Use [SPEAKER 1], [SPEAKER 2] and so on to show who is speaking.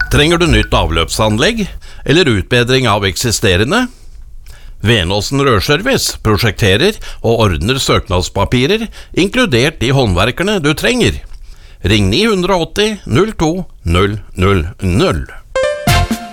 [SPEAKER 1] Trenger du nytt avløpsanlegg eller utbedring av eksisterende? Venåsen Rørservice prosjekterer og ordner søknadspapirer, inkludert de håndverkerne du trenger. Ring 980 02 000.